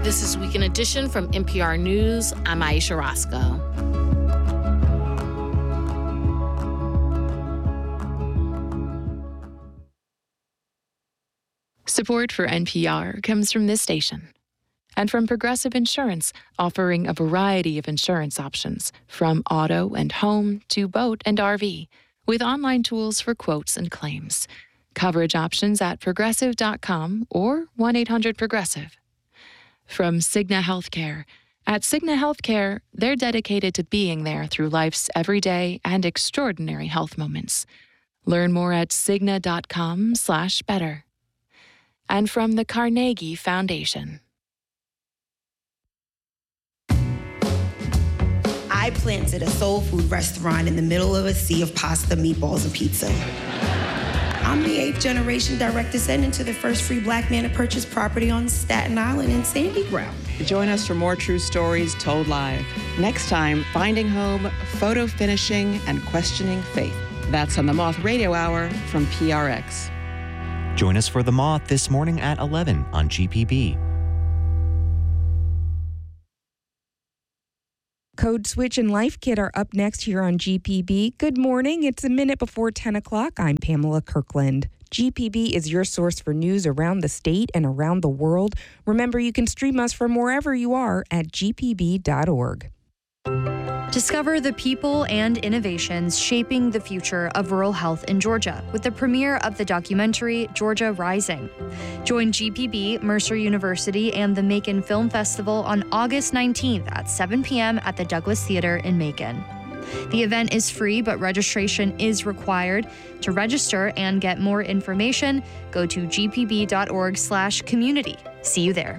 This is Weekend Edition from NPR News. I'm Aisha Roscoe. Support for NPR comes from this station and from Progressive Insurance, offering a variety of insurance options, from auto and home to boat and RV, with online tools for quotes and claims. Coverage options at progressive.com or 1-800-PROGRESSIVE. From Cigna Healthcare. At Cigna Healthcare, they're dedicated to being there through life's everyday and extraordinary health moments. Learn more at cigna.com/better. And from the Carnegie Foundation. I planted a soul food restaurant in the middle of a sea of pasta, meatballs, and pizza. I'm the 8th generation direct descendant to the first free black man to purchase property on Staten Island in Sandy Ground. Join us for more true stories told live. Next time, Finding Home, Photo Finishing, and Questioning Faith. That's on the Moth Radio Hour from PRX. Join us for The Moth this morning at 11 on GPB. Code Switch and Life Kit are up next here on GPB. Good morning. It's a minute before 10 o'clock. I'm Pamela Kirkland. GPB is your source for news around the state and around the world. Remember, you can stream us from wherever you are at gpb.org. Discover the people and innovations shaping the future of rural health in Georgia with the premiere of the documentary Georgia Rising. Join GPB, Mercer University, and the Macon Film Festival on August 19th at 7 p.m. at the Douglas Theater in Macon. The event is free, but registration is required. To register and get more information, go to gpb.org/community. See you there.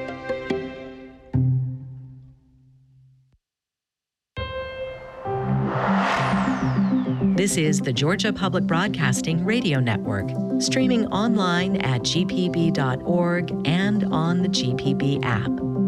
This is the Georgia Public Broadcasting Radio Network, streaming online at gpb.org and on the GPB app.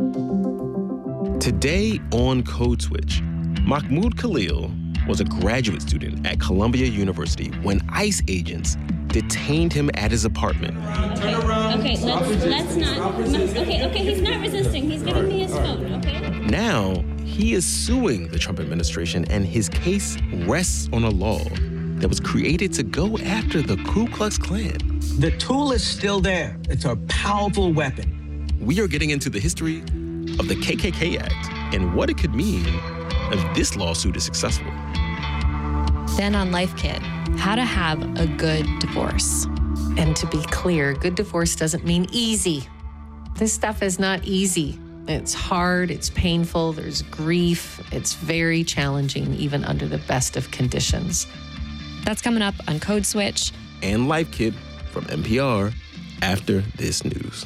Today on Code Switch, Mahmoud Khalil was a graduate student at Columbia University when ICE agents detained him at his apartment. Okay, let's not. Okay, he's not resisting. He's giving me his phone, okay? Now, he is suing the Trump administration, and his case rests on a law that was created to go after the Ku Klux Klan. The tool is still there. It's a powerful weapon. We are getting into the history of the KKK Act and what it could mean if this lawsuit is successful. Then on Life Kit, how to have a good divorce. And to be clear, good divorce doesn't mean easy. This stuff is not easy. It's hard, it's painful, there's grief. It's very challenging, even under the best of conditions. That's coming up on Code Switch and Life Kit from NPR after this news.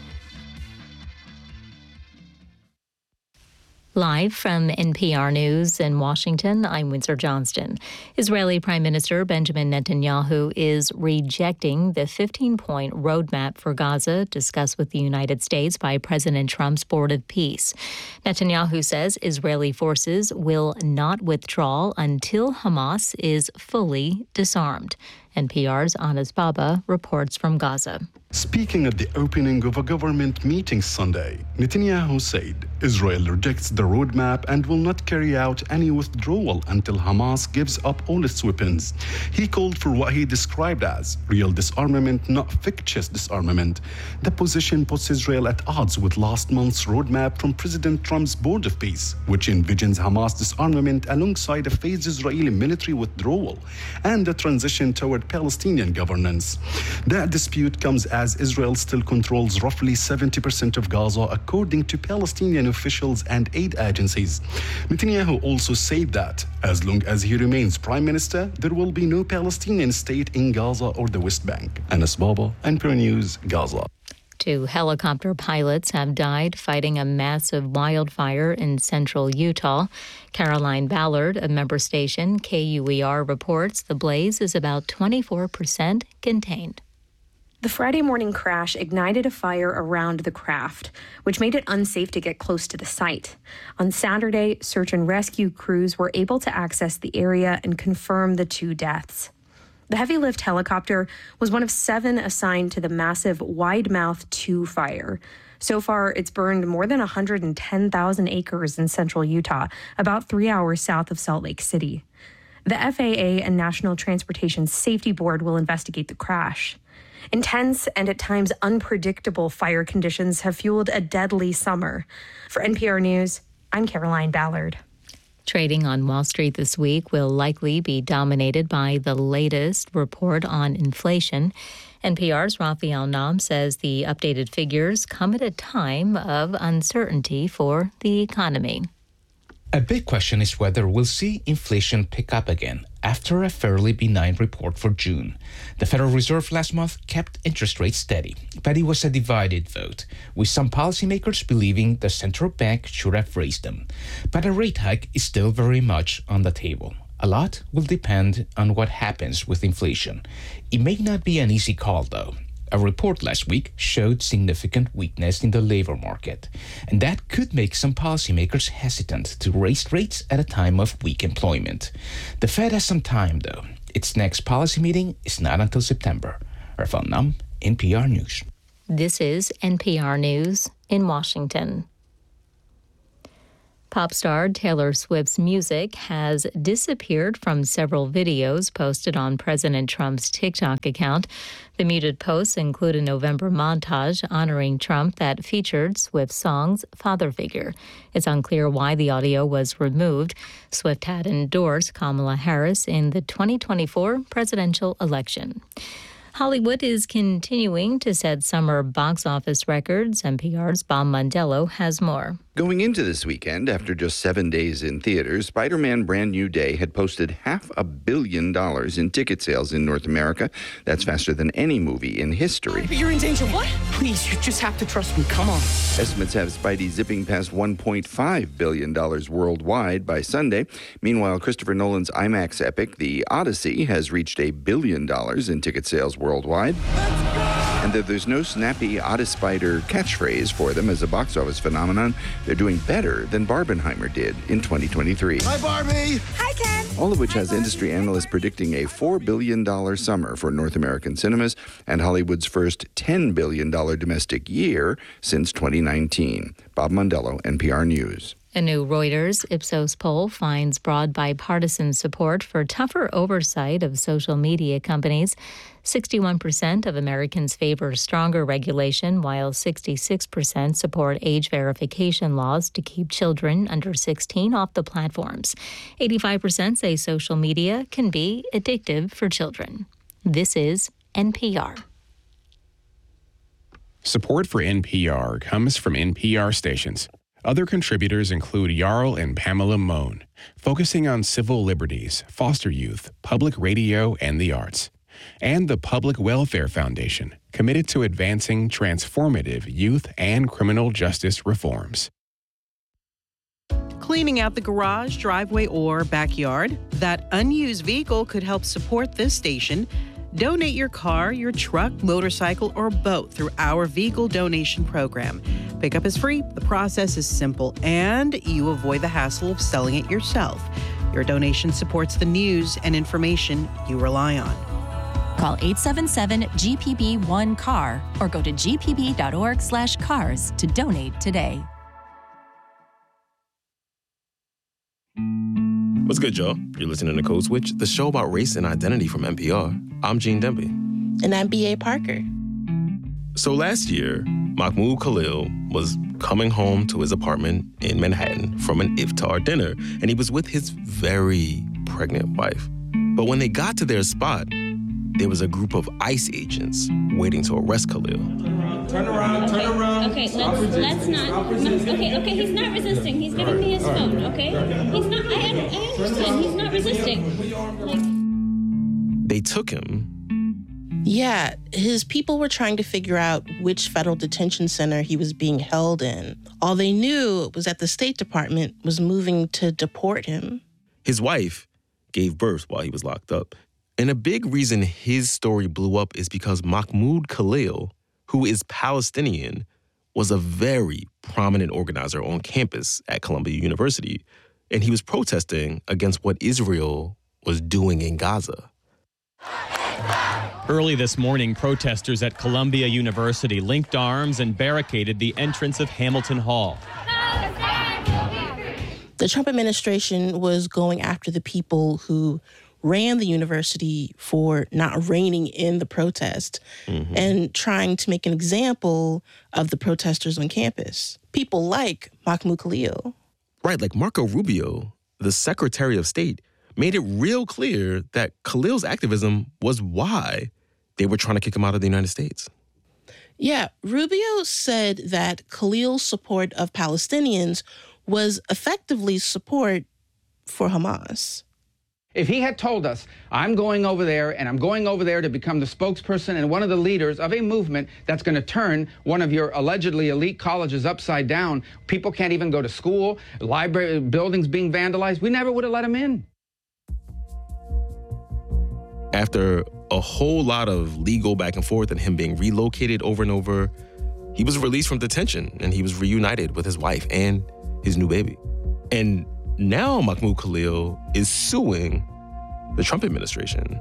Live from NPR News in Washington, I'm Windsor Johnston. Israeli Prime Minister Benjamin Netanyahu is rejecting the 15-point roadmap for Gaza discussed with the United States by President Trump's Board of Peace. Netanyahu says Israeli forces will not withdraw until Hamas is fully disarmed. NPR's Anas Baba reports from Gaza. Speaking at the opening of a government meeting Sunday, Netanyahu said Israel rejects the roadmap and will not carry out any withdrawal until Hamas gives up all its weapons. He called for what he described as real disarmament, not fictitious disarmament. The position puts Israel at odds with last month's roadmap from President Trump's Board of Peace, which envisions Hamas disarmament alongside a phased Israeli military withdrawal and a transition toward Palestinian governance. That dispute comes as Israel still controls roughly 70% of Gaza, according to Palestinian officials and aid agencies. Netanyahu also said that as long as he remains prime minister, there will be no Palestinian state in Gaza or the West Bank. Anas Baba, NPR News, Gaza. 2 helicopter pilots have died fighting a massive wildfire in central Utah. Caroline Ballard, a member station KUER, reports the blaze is about 24% contained. The Friday morning crash ignited a fire around the craft, which made it unsafe to get close to the site. On Saturday, search and rescue crews were able to access the area and confirm the 2 deaths. The heavy-lift helicopter was one of 7 assigned to the massive Wide Mouth 2 fire. So far, it's burned more than 110,000 acres in central Utah, about 3 hours south of Salt Lake City. The FAA and National Transportation Safety Board will investigate the crash. Intense and at times unpredictable fire conditions have fueled a deadly summer. For NPR News, I'm Caroline Ballard. Trading on Wall Street this week will likely be dominated by the latest report on inflation. NPR's Raphael Nam says the updated figures come at a time of uncertainty for the economy. A big question is whether we'll see inflation pick up again after a fairly benign report for June. The Federal Reserve last month kept interest rates steady, but it was a divided vote, with some policymakers believing the central bank should have raised them. But a rate hike is still very much on the table. A lot will depend on what happens with inflation. It may not be an easy call, though. A report last week showed significant weakness in the labor market, and that could make some policymakers hesitant to raise rates at a time of weak employment. The Fed has some time, though. Its next policy meeting is not until September. Raphael Nam, NPR News. This is NPR News in Washington. Pop star Taylor Swift's music has disappeared from several videos posted on President Trump's TikTok account. The muted posts include a November montage honoring Trump that featured Swift's song's father figure. It's unclear why the audio was removed. Swift had endorsed Kamala Harris in the 2024 presidential election. Hollywood is continuing to set summer box office records. NPR's Bob Mondello has more. Going into this weekend, after just 7 days in theaters, Spider-Man Brand New Day had posted $500 million in ticket sales in North America. That's faster than any movie in history. You're in danger. What? Please, you just have to trust me. Come on. Estimates have Spidey zipping past $1.5 billion worldwide by Sunday. Meanwhile, Christopher Nolan's IMAX epic, The Odyssey, has reached $1 billion in ticket sales worldwide. And though there's no snappy Oddispider catchphrase for them as a box office phenomenon, they're doing better than Barbenheimer did in 2023. Hi, Barbie. Hi, Ken. All of which has industry analysts predicting a $4 billion summer for North American cinemas and Hollywood's first $10 billion domestic year since 2019. Bob Mondello, NPR News. A new Reuters Ipsos poll finds broad bipartisan support for tougher oversight of social media companies. 61% of Americans favor stronger regulation, while 66% support age verification laws to keep children under 16 off the platforms. 85% say social media can be addictive for children. This is NPR. Support for NPR comes from NPR stations. Other contributors include Jarl and Pamela Mohn, focusing on civil liberties, foster youth, public radio, and the arts. And the Public Welfare Foundation, committed to advancing transformative youth and criminal justice reforms. Cleaning out the garage, driveway, or backyard? That unused vehicle could help support this station. Donate your car, your truck, motorcycle, or boat through our vehicle donation program. Pickup is free, the process is simple, and you avoid the hassle of selling it yourself. Your donation supports the news and information you rely on. Call 877-GPB-1-CAR or go to gpb.org/cars to donate today. What's good, y'all? You're listening to Code Switch, the show about race and identity from NPR. I'm Gene Demby. And I'm B.A. Parker. So last year, Mahmoud Khalil was coming home to his apartment in Manhattan from an iftar dinner, and he was with his very pregnant wife. But when they got to their spot, there was a group of ICE agents waiting to arrest Khalil. Turn around. Okay, let's not. Okay, he's not resisting. He's giving me his phone, okay? He's not, I understand. He's not resisting. They took him. Yeah, his people were trying to figure out which federal detention center he was being held in. All they knew was that the State Department was moving to deport him. His wife gave birth while he was locked up. And a big reason his story blew up is because Mahmoud Khalil, who is Palestinian, was a very prominent organizer on campus at Columbia University, and he was protesting against what Israel was doing in Gaza. Early this morning, protesters at Columbia University linked arms and barricaded the entrance of Hamilton Hall. The Trump administration was going after the people who ran the university for not reining in the protest and trying to make an example of the protesters on campus. People like Mahmoud Khalil. Right, like Marco Rubio, the Secretary of State, made it real clear that Khalil's activism was why they were trying to kick him out of the United States. Yeah, Rubio said that Khalil's support of Palestinians was effectively support for Hamas. If he had told us, I'm going over there and I'm going over there to become the spokesperson and one of the leaders of a movement that's going to turn one of your allegedly elite colleges upside down, people can't even go to school, library buildings being vandalized, we never would have let him in. After a whole lot of legal back and forth and him being relocated over and over, he was released from detention and he was reunited with his wife and his new baby. And now Mahmoud Khalil is suing the Trump administration.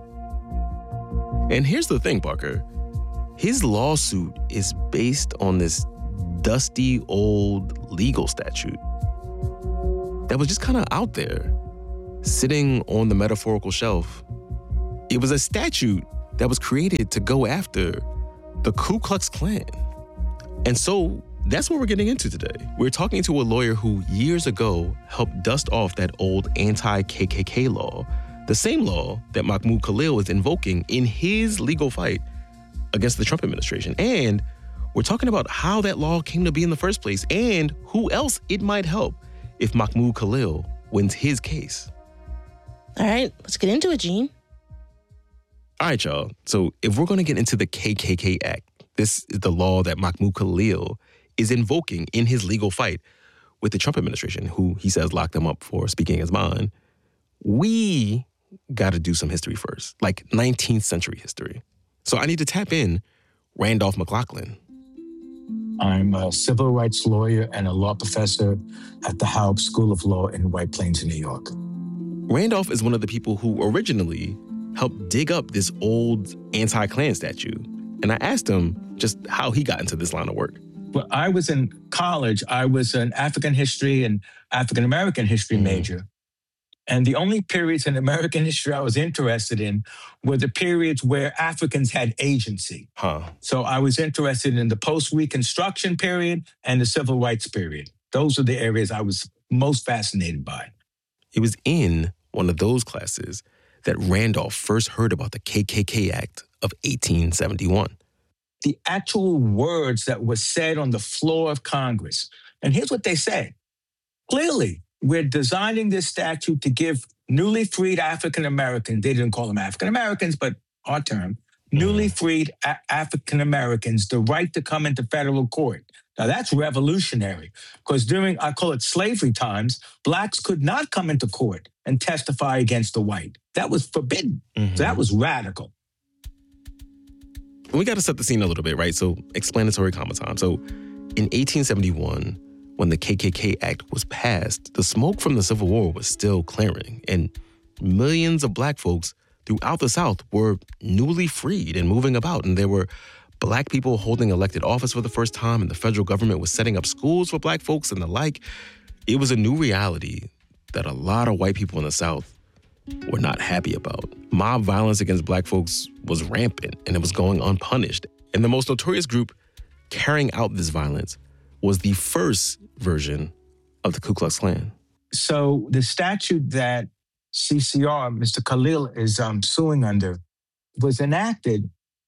And here's the thing, Parker. His lawsuit is based on this dusty old legal statute that was just kind of out there, sitting on the metaphorical shelf. It was a statute that was created to go after the Ku Klux Klan. And so that's what we're getting into today. We're talking to a lawyer who years ago helped dust off that old anti-KKK law, the same law that Mahmoud Khalil is invoking in his legal fight against the Trump administration. And we're talking about how that law came to be in the first place and who else it might help if Mahmoud Khalil wins his case. All right, let's get into it, Gene. All right, y'all. So if we're going to get into the KKK Act, this is the law that Mahmoud Khalil is invoking in his legal fight with the Trump administration, who he says locked him up for speaking his mind. We got to do some history first, like 19th century history. So I need to tap in Randolph McLaughlin. I'm a civil rights lawyer and a law professor at the Howard School of Law in White Plains, New York. Randolph is one of the people who originally helped dig up this old anti-Klan statute. And I asked him just how he got into this line of work. Well, I was in college. I was an African history and African American history major. And the only periods in American history I was interested in were the periods where Africans had agency. So I was interested in the post-Reconstruction period and the Civil Rights period. Those are the areas I was most fascinated by. It was in one of those classes that Randolph first heard about the KKK Act of 1871. The actual words that were said on the floor of Congress. And here's what they said. Clearly, we're designing this statute to give newly freed African Americans, they didn't call them African Americans, but our term, newly freed African Americans, the right to come into federal court. Now that's revolutionary because during, I call it slavery times, blacks could not come into court and testify against the white. That was forbidden. So that was radical. We got to set the scene a little bit, right? So explanatory comma time. So in 1871, when the KKK Act was passed, the smoke from the Civil War was still clearing, and millions of black folks throughout the South were newly freed and moving about, and there were black people holding elected office for the first time, and the federal government was setting up schools for black folks and the like. It was a new reality that a lot of white people in the South were not happy about. Mob violence against black folks was rampant, and it was going unpunished. And the most notorious group carrying out this violence was the first version of the Ku Klux Klan. So the statute that CCR, Mr. Khalil, is suing under was enacted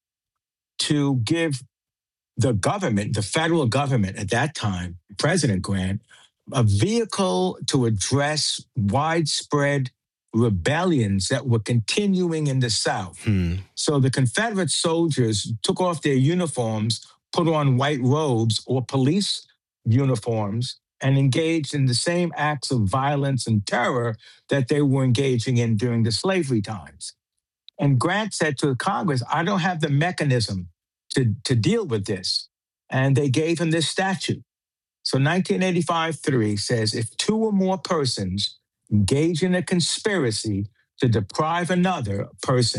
to give the government, the federal government at that time, President Grant, a vehicle to address widespread rebellions that were continuing in the South. So the Confederate soldiers took off their uniforms, put on white robes or police uniforms, and engaged in the same acts of violence and terror that they were engaging in during the slavery times. And Grant said to Congress, I don't have the mechanism to deal with this. And they gave him this statute. So 1985-3 says, if two or more persons engage in a conspiracy to deprive another person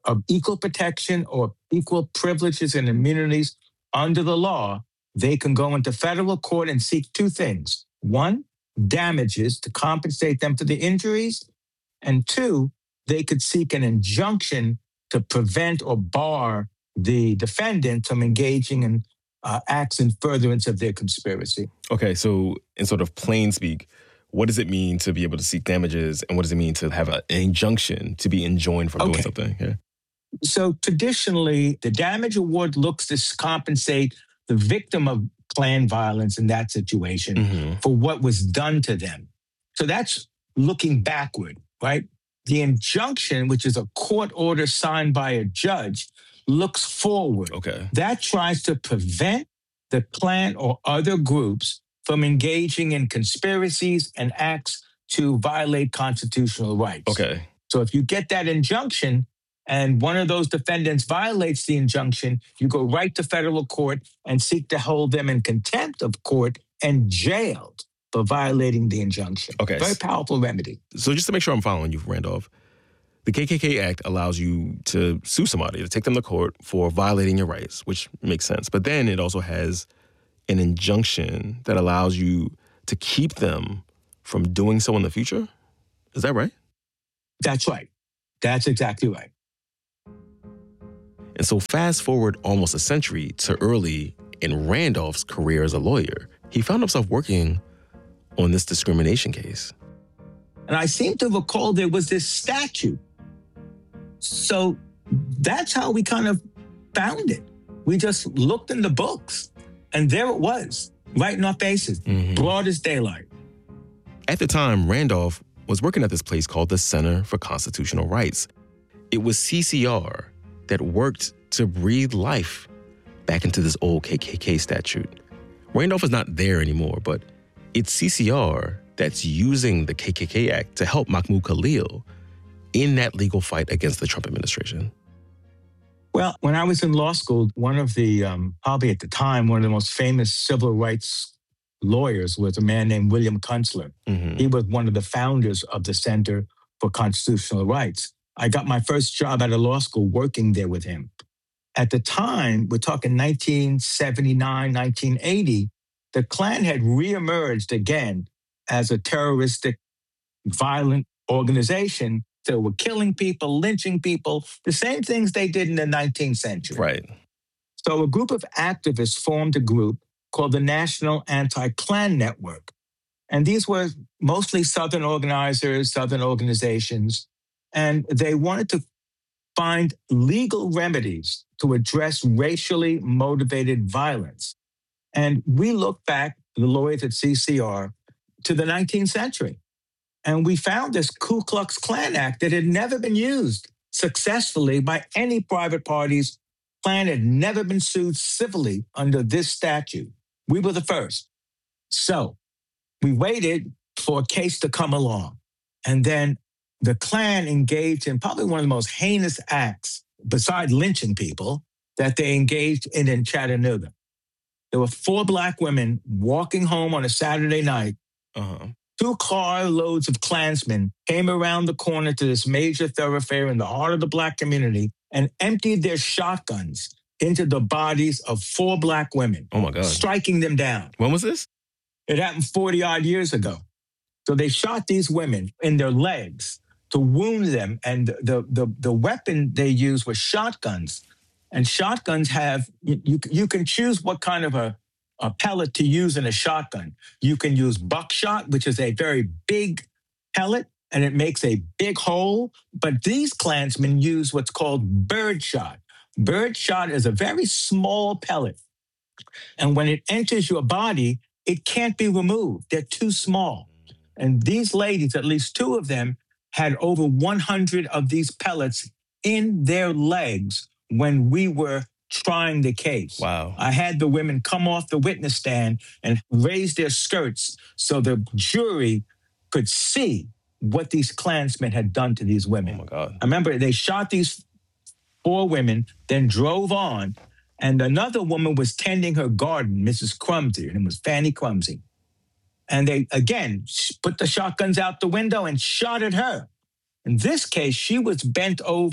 of equal protection or equal privileges and immunities under the law, they can go into federal court and seek two things. One, damages to compensate them for the injuries. And two, they could seek an injunction to prevent or bar the defendant from engaging in acts in furtherance of their conspiracy. Okay, so in sort of plain speak, what does it mean to be able to seek damages, and what does it mean to have an injunction to be enjoined from doing something? Yeah. So traditionally, the damage award looks to compensate the victim of Klan violence in that situation for what was done to them. So that's looking backward, right? The injunction, which is a court order signed by a judge, looks forward. Okay. That tries to prevent the Klan or other groups from engaging in conspiracies and acts to violate constitutional rights. Okay. So if you get that injunction and one of those defendants violates the injunction, you go right to federal court and seek to hold them in contempt of court and jailed for violating the injunction. Okay. Very powerful remedy. So just to make sure I'm following you, Randolph, the KKK Act allows you to sue somebody, to take them to court for violating your rights, which makes sense. But then it also has an injunction that allows you to keep them from doing so in the future. Is that right? That's right. That's exactly right. And so fast forward almost a century to early in Randolph's career as a lawyer, he found himself working on this discrimination case. And I seem to recall there was this statute. So that's how we kind of found it. We just looked in the books, and there it was, right in our faces, broad as daylight. At the time, Randolph was working at this place called the Center for Constitutional Rights. It was CCR that worked to breathe life back into this old KKK statute. Randolph is not there anymore, but it's CCR that's using the KKK Act to help Mahmoud Khalil in that legal fight against the Trump administration. Well, when I was in law school, one of the, probably at the time, one of the most famous civil rights lawyers was a man named William Kunstler. He was one of the founders of the Center for Constitutional Rights. I got my first job at a law school working there with him. At the time, we're talking 1979, 1980, the Klan had reemerged again as a terroristic, violent organization that were killing people, lynching people, the same things they did in the 19th century. Right. So a group of activists formed a group called the National Anti-Klan Network. And these were mostly Southern organizers, Southern organizations, and they wanted to find legal remedies to address racially motivated violence. And we look back, the lawyers at CCR, to the 19th century. And we found this Ku Klux Klan Act that had never been used successfully by any private parties. Klan had never been sued civilly under this statute. We were the first. So we waited for a case to come along. And then the Klan engaged in probably one of the most heinous acts, besides lynching people, that they engaged in Chattanooga. There were 4 Black women walking home on a Saturday night. 2 carloads of Klansmen came around the corner to this major thoroughfare in the heart of the Black community and emptied their shotguns into the bodies of 4 Black women. Oh, my God. Striking them down. When was this? It happened 40-odd years ago. So they shot these women in their legs to wound them, and the weapon they used was shotguns. And shotguns have, you can choose what kind of a pellet to use in a shotgun. You can use buckshot, which is a very big pellet, and it makes a big hole. But these Klansmen use what's called birdshot. Birdshot is a very small pellet. And when it enters your body, it can't be removed. They're too small. And these ladies, at least 2 of them, had over 100 of these pellets in their legs when we were trying the case. Wow. I had the women come off the witness stand and raise their skirts so the jury could see what these Klansmen had done to these women. Oh, my God. I remember they shot these 4 women, then drove on, and another woman was tending her garden, Mrs. Crumsey, and it was Fanny Crumsey. And they, again, put the shotguns out the window and shot at her. In this case, she was bent over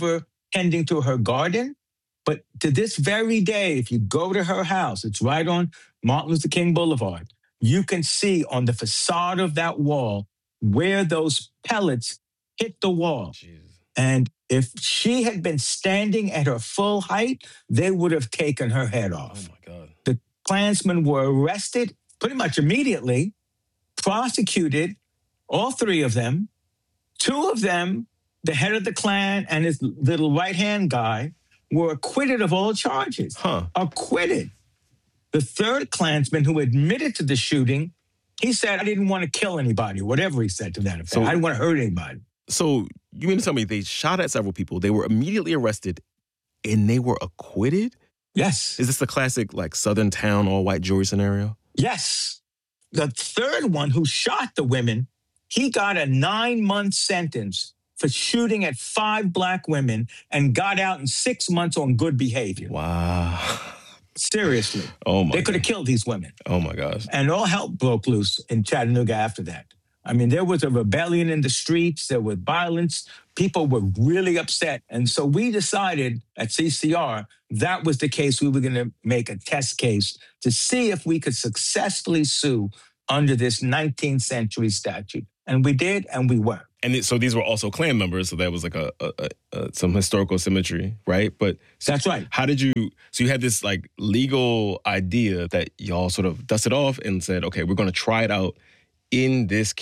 tending to her garden. But to this very day, if you go to her house, it's right on Martin Luther King Boulevard, you can see on the facade of that wall where those pellets hit the wall. And if she had been standing at her full height, they would have taken her head off. Oh, my God. The Klansmen were arrested pretty much immediately, prosecuted, all three of them. Two of them, the head of the Klan and his little right-hand guy, were acquitted of all charges. Acquitted. The third Klansman who admitted to the shooting, he said, I didn't want to kill anybody, whatever he said to that effect. I didn't want to hurt anybody. So you mean to tell me they shot at several people, they were immediately arrested, and they were acquitted? Yes. Is this the classic, like, Southern town, all-white jury scenario? Yes. The third one who shot the women, he got a 9-month sentence for shooting at 5 Black women and got out in 6 months on good behavior. Wow. Seriously. Oh, my They could have killed these women. Oh, my gosh. And all hell broke loose in Chattanooga after that. I mean, there was a rebellion in the streets. There was violence. People were really upset. And so we decided at CCR that was the case we were going to make a test case to see if we could successfully sue under this 19th century statute. And we did, and we were. And so these were also Klan members, so that was like some historical symmetry, right? But that's right. How did you? So you had this like legal idea that y'all sort of dusted off and said, okay, we're going to try it out in this